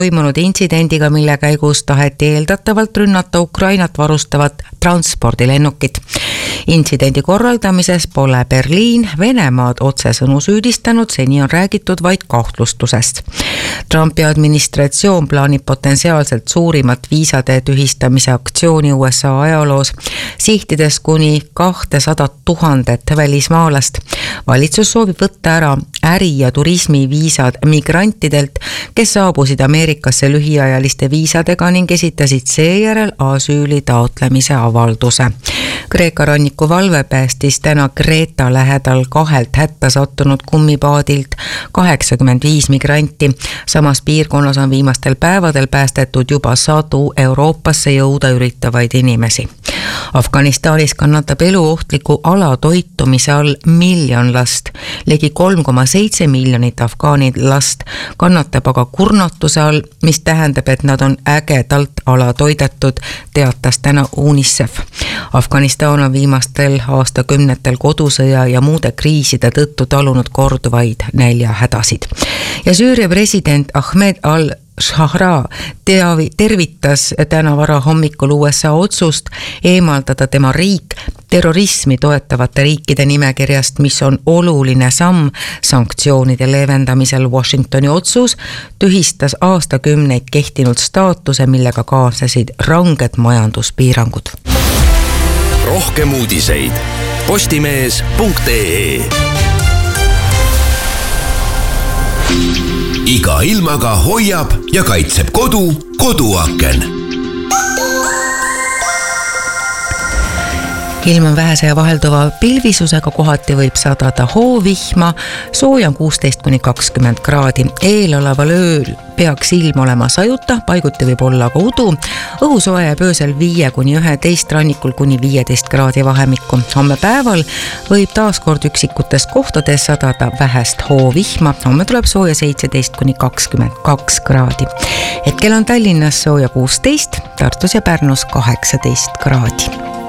toimunud intsidendiga, mille käigus taheti eeldatavalt rünnata Ukrainat varustavat transpordilennukit. Intsidendi korraldamises pole Berliin Venemaad otsesõnu süüdistanud, seni on räägitud vaid kahtlustusest. Trumpi administratsioon plaanib potentsiaalselt suurimat viisade tühistamise aktsiooni USA ajaloos, sihtides kuni 200 000 välismaalast. Valitsus soovib võtta ära äri- ja turismiviisad migrantidelt, kes saabusid Ameerikasse lühiajaliste viisadega ning esitasid seejärel asüüli taotlemise avalduse. Kreeka ranniku valve päästis täna Kreeta lähedal 2 hätta sattunud kummipaadilt 85 migranti. Samas piirkonnas on viimastel päevadel päästetud juba 100 Euroopasse jõuda üritavaid inimesi. Afganistanis kannatab eluohtliku alatoitumise all 1 miljon last. Ligi 3,7 miljonit afgaanid last kannatab aga kurnatuse all, mis tähendab, et nad on ägedalt alatoidetud, teatas täna UNICEF. Afganistan on viimastel aastakümnetel kodusõja ja muude kriiside tõttu talunud korduvaid näljahädasid. Ja Süüria president Ahmed al-Shahra tervitas täna varahommikul USA otsust eemaldada tema riik terrorismi toetavate riikide nimekirjast, mis on oluline samm sanktsioonide leevendamisel. Washingtoni otsus tühistas aastakümneid kehtinud staatuse, millega kaasnesid ranged majanduspiirangud. Rohkem uudiseid postimees.ee. Iga ilmaga hoiab ja kaitseb koduaken. Ilm on vähese ja vahelduva pilvisusega, kohati võib sadada hoovihma, sooja on 16–20 kraadi. Eelaval ööl peaks ilm olema sajuta, paiguti võib olla ka udu. Õhusoe jääb öösel 5–11, rannikul kuni 15 kraadi vahemikku. Homme päeval võib taaskord üksikutes kohtades sadada vähest hoovihma. Homme tuleb sooja 17–22 kraadi. Hetkel on Tallinnas sooja 16, Tartus ja Pärnus 18 kraadi.